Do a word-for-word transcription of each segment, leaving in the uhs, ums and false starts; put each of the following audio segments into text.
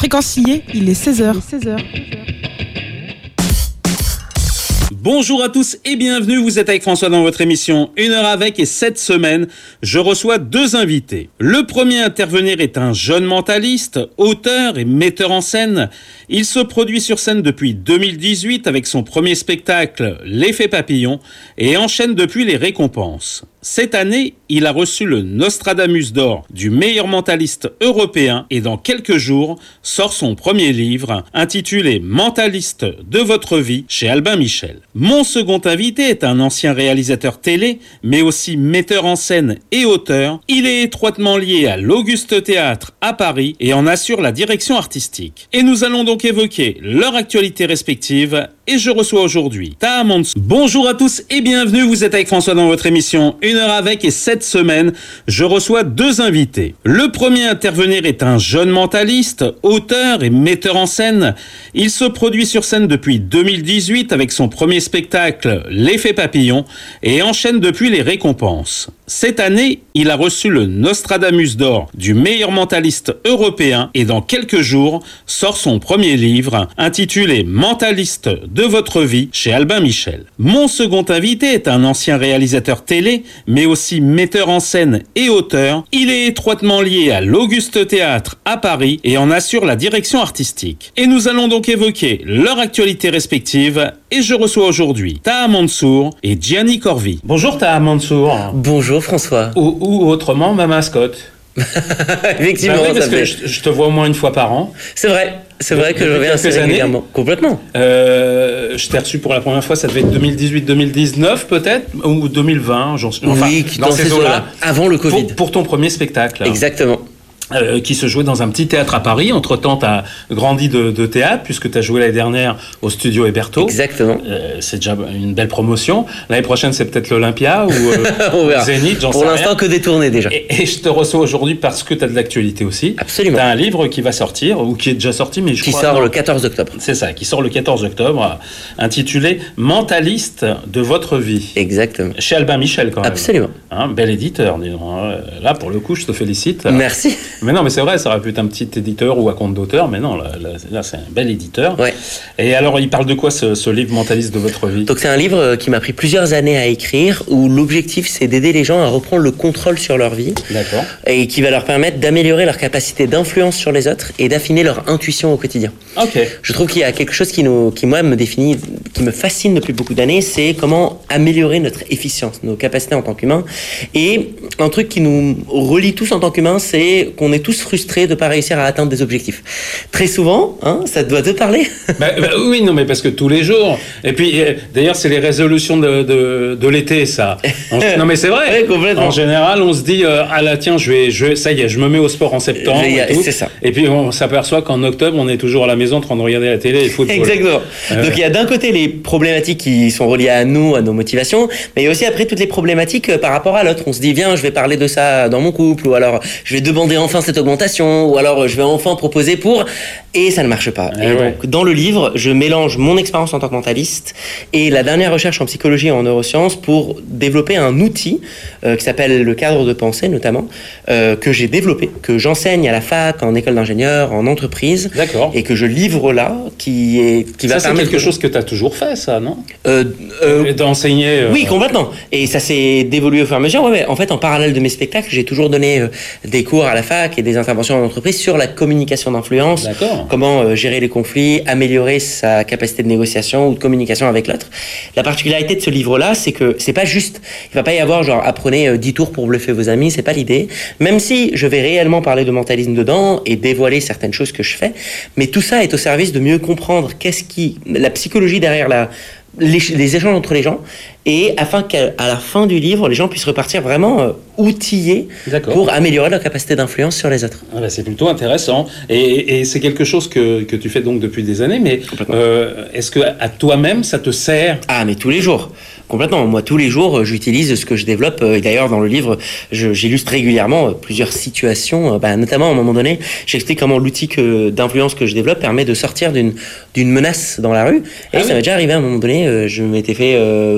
Fréquencier, il est seize heures. seize heures. Bonjour à tous et bienvenue, vous êtes avec François dans votre émission Une heure avec, et cette semaine, je reçois deux invités. Le premier à intervenir est un jeune mentaliste, auteur et metteur en scène. Il se produit sur scène depuis deux mille dix-huit avec son premier spectacle L'Effet Papillon et enchaîne depuis les récompenses. Cette année, il a reçu le Nostradamus d'or du meilleur mentaliste européen et dans quelques jours sort son premier livre intitulé Mentaliste de votre vie chez Albin Michel. Mon second invité est un ancien réalisateur télé, mais aussi metteur en scène et auteur. Il est étroitement lié à l'Auguste Théâtre à Paris et en assure la direction artistique. Et nous allons donc évoquer leur actualité respective et je reçois aujourd'hui Taha Mansour. Bonjour à tous et bienvenue, vous êtes avec François dans votre émission Une heure avec, et cette semaine, je reçois deux invités. Le premier à intervenir est un jeune mentaliste, auteur et metteur en scène. Il se produit sur scène depuis deux mille dix-huit avec son premier spectacle L'Effet Papillon et enchaîne depuis les récompenses. Cette année, il a reçu le Nostradamus d'or du meilleur mentaliste européen et dans quelques jours sort son premier livre intitulé Mentaliste de votre vie chez Albin Michel. Mon second invité est un ancien réalisateur télé, mais aussi metteur en scène et auteur. Il est étroitement lié à l'Auguste Théâtre à Paris et en assure la direction artistique. Et nous allons donc évoquer leur actualité respective et je reçois aujourd'hui Taha Mansour et Gianni Corvi. Bonjour Taha Mansour. Bonjour François. Ou, ou autrement ma mascotte. Effectivement, bah oui, parce ça que fait... je, je te vois au moins une fois par an. C'est vrai, c'est vrai que je reviens assez régulièrement. Complètement. Euh, je t'ai reçu pour la première fois, ça devait être deux mille dix-huit deux mille dix-neuf peut-être, ou deux mille vingt, j'en suis. Enfin, oui, dans, dans ces eaux-là, avant le Covid. Pour, pour ton premier spectacle. Exactement. Euh, qui se jouait dans un petit théâtre à Paris. Entre-temps, tu as grandi de, de théâtre, puisque tu as joué l'année dernière au Studio Héberto. Exactement. Euh, c'est déjà une belle promotion. L'année prochaine, c'est peut-être l'Olympia ou euh, Zénith, j'en sais rien. Pour l'instant, que des tournées déjà. Et, et je te reçois aujourd'hui parce que tu as de l'actualité aussi. Absolument. Tu as un livre qui va sortir, ou qui est déjà sorti, mais je qui crois... Qui sort non, le quatorze octobre. C'est ça, qui sort le quatorze octobre, intitulé Mentaliste de votre vie. Exactement. Chez Albin Michel, quand même. Absolument. Hein, bel éditeur, disons. Là, pour le coup, je te félicite. Merci. Mais non, mais c'est vrai, ça aurait pu être un petit éditeur ou à compte d'auteur, mais non, là, là, là c'est un bel éditeur. Ouais. Et alors, il parle de quoi ce, ce livre Mentaliste de votre vie ? Donc c'est un livre qui m'a pris plusieurs années à écrire, où l'objectif c'est d'aider les gens à reprendre le contrôle sur leur vie. D'accord. Et qui va leur permettre d'améliorer leur capacité d'influence sur les autres et d'affiner leur intuition au quotidien. Ok. Je trouve qu'il y a quelque chose qui, nous, qui moi me définit, qui me fascine depuis beaucoup d'années, c'est comment améliorer notre efficience, nos capacités en tant qu'humains. Et un truc qui nous relie tous en tant qu'humains, c'est qu'on est tous frustrés de ne pas réussir à atteindre des objectifs. Très souvent, hein, ça doit te parler. bah, bah, oui, non, mais parce que tous les jours. Et puis, d'ailleurs, c'est les résolutions de, de, de l'été, ça. En, non, mais c'est vrai. Oui, complètement. En général, on se dit, euh, ah là, tiens, je vais, je, ça y est, je me mets au sport en septembre. Et et tout. C'est ça. Et puis, on s'aperçoit qu'en octobre, on est toujours à la maison en train de regarder la télé et le football. Exactement. Euh... Donc, il y a d'un côté les problématiques qui sont reliées à nous, à nos motivations, mais il y a aussi après toutes les problématiques par rapport à l'autre. On se dit, viens, je vais parler de ça dans mon couple, ou alors je vais demander enfin cette augmentation, ou alors je vais enfin proposer pour, et ça ne marche pas. Et et ouais. donc, dans le livre, je mélange mon expérience en tant que mentaliste et la dernière recherche en psychologie et en neurosciences pour développer un outil euh, qui s'appelle le cadre de pensée, notamment, euh, que j'ai développé, que j'enseigne à la fac, en école d'ingénieur, en entreprise. D'accord. Et que je livre là, qui est qui va ça, permettre... c'est quelque chose que tu as toujours fait, ça, non euh, euh, D'enseigner... Euh... Oui, complètement. Et ça s'est dévolué au fur et à mesure. Ouais, ouais. En fait, en parallèle de mes spectacles, j'ai toujours donné euh, des cours à la fac et des interventions en entreprise sur la communication d'influence. D'accord. Comment euh, gérer les conflits, améliorer sa capacité de négociation ou de communication avec l'autre. La particularité de ce livre-là, c'est que c'est pas juste, il va pas y avoir genre apprenez euh, dix tours pour bluffer vos amis, c'est pas l'idée. Même si je vais réellement parler de mentalisme dedans et dévoiler certaines choses que je fais, mais tout ça est au service de mieux comprendre qu'est-ce qui, la psychologie derrière la Les, les échanges entre les gens, et afin qu'à à la fin du livre, les gens puissent repartir vraiment euh, outillés D'accord. pour améliorer leur capacité d'influence sur les autres. Ah bah c'est plutôt intéressant. Et, et c'est quelque chose que, que tu fais donc depuis des années, mais euh, est-ce que à toi-même, ça te sert ? Ah, mais tous les jours. Complètement. Moi, tous les jours, j'utilise ce que je développe. Et d'ailleurs, dans le livre, je, j'illustre régulièrement plusieurs situations. Bah, notamment, à un moment donné, j'explique comment l'outil que, d'influence que je développe permet de sortir d'une, d'une menace dans la rue. Et ah ça oui. m'est déjà arrivé à un moment donné, je m'étais fait euh,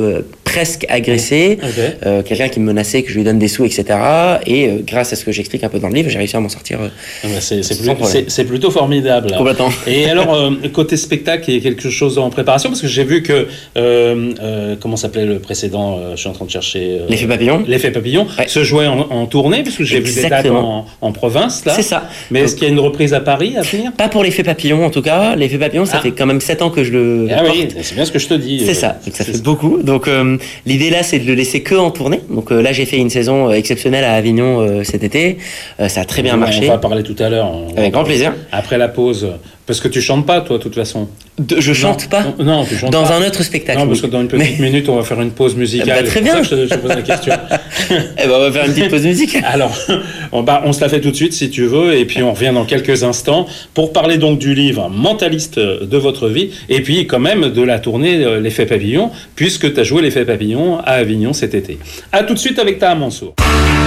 presque agressé, okay. euh, quelqu'un qui me menaçait que je lui donne des sous, et cetera. Et euh, grâce à ce que j'explique un peu dans le livre, j'ai réussi à m'en sortir. Euh, ah bah c'est, c'est, plus, c'est, c'est plutôt formidable. Complètement. Et alors, euh, côté spectacle, il y a quelque chose en préparation, parce que j'ai vu que, euh, euh, comment s'appelait le précédent, euh, je suis en train de chercher... Euh, L'effet papillon. L'effet papillon, ouais. se jouait en, en tournée, parce que j'ai Exactement. vu des dates en, en province, là. C'est ça. Mais Donc, est-ce qu'il y a une reprise à Paris à venir ? Pas pour l'effet papillon, en tout cas. L'effet papillon, ça ah. fait quand même sept ans que je le ah porte. Oui, c'est bien ce que je te dis. C'est ça, donc ça c'est fait ça. beaucoup. Donc euh, l'idée là, c'est de le laisser que en tournée. Donc euh, là, j'ai fait une saison exceptionnelle à Avignon euh, cet été. Euh, ça a très bien on marché. On va parler tout à l'heure. Avec grand plaisir. Après la pause. Parce que tu chantes pas, toi, de toute façon. De, je non, chante pas. Non, non tu chantes dans pas. un autre spectacle. Non, parce que dans une petite Mais... minute, on va faire une pause musicale. Bah, très bien. C'est pour ça que je te, je te pose la question. Eh ben, on va faire une petite pause musicale. Alors, on, bah, on se la fait tout de suite, si tu veux, et puis on revient dans quelques instants pour parler donc du livre Mentaliste de votre vie, et puis quand même de la tournée L'Effet Papillon, puisque tu as joué L'Effet Papillon à Avignon cet été. À tout de suite avec Taha Mansour.